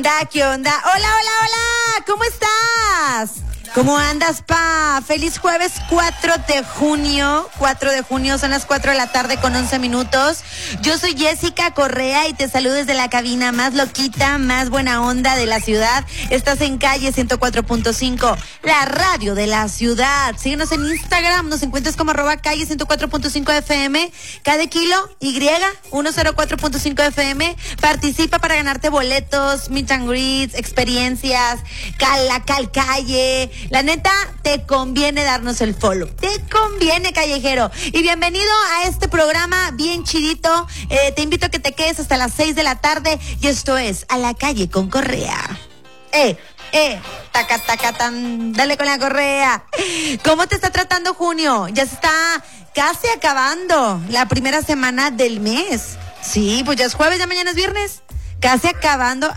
¿Qué onda? Hola, hola, hola, ¿cómo estás? ¿Cómo andas, pa? Feliz jueves 4 de junio. 4 de junio, son las 4 de la tarde con 11 minutos. Yo soy Jessica Correa y te saludo desde la cabina más loquita, más buena onda de la ciudad. Estás en calle 104.5, la radio de la ciudad. Síguenos en Instagram, nos encuentras como @calle 104.5 FM. Cada kilo, Y, 104.5 FM. Participa para ganarte boletos, meet and greets, experiencias, calle. La neta, te conviene darnos el follow. Te conviene, callejero. Y bienvenido a este programa bien chidito. Te invito a que te quedes hasta las 6 de la tarde. Y esto es A la Calle con Correa. Taca, tan. Dale con la correa. ¿Cómo te está tratando junio? Ya se está casi acabando la primera semana del mes. Sí, pues ya es jueves, ya mañana es viernes. Casi acabando,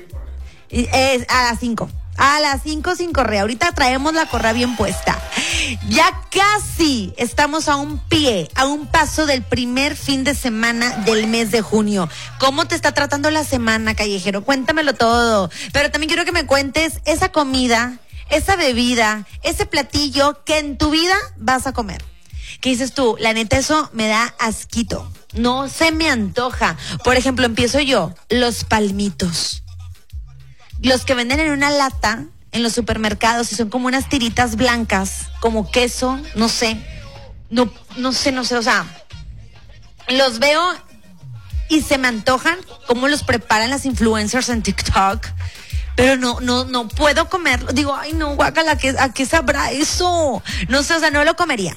a las 5. A las 5 sin correa. Ahorita traemos la correa bien puesta. Ya casi estamos a un paso del primer fin de semana del mes de junio. ¿Cómo te está tratando la semana, callejero? Cuéntamelo todo. Pero también quiero que me cuentes esa comida, esa bebida, ese platillo que en tu vida vas a comer. ¿Qué dices tú? La neta, eso me da asquito. No se me antoja. Por ejemplo, empiezo yo. Los palmitos. Los que venden en una lata en los supermercados y son como unas tiritas blancas, como queso, no sé, o sea, los veo y se me antojan cómo los preparan las influencers en TikTok, pero no puedo comerlo. Digo, ay no, guácala, ¿a qué sabrá eso? No sé, o sea, no lo comería.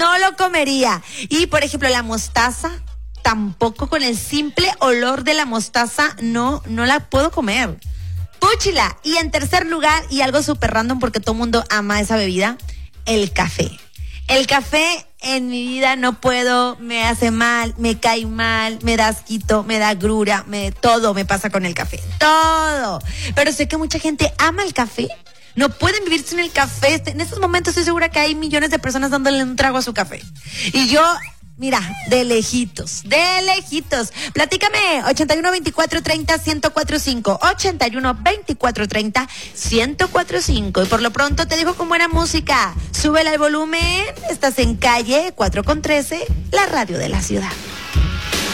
Y por ejemplo, la mostaza, tampoco, con el simple olor de la mostaza, no la puedo comer. Púchila. Y en tercer lugar, y algo súper random porque todo el mundo ama esa bebida, el café. El café en mi vida no puedo, me hace mal, me cae mal, me da asquito, me da grura, todo me pasa con el café, todo. Pero sé que mucha gente ama el café. No pueden vivir sin el café. En estos momentos estoy segura que hay millones de personas dándole un trago a su café. Y yo, mira, de lejitos. Platícame, 81-24-30-1045, 81-24-30-1045. Y por lo pronto te dejo con buena música. Súbela al volumen. Estás en calle 4 con 13, la radio de la ciudad.